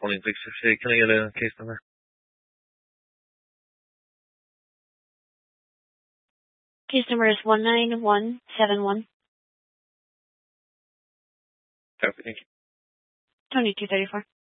calling Big 68. Can I get a case number? Case number is 19171. Copy, thank you. 2234.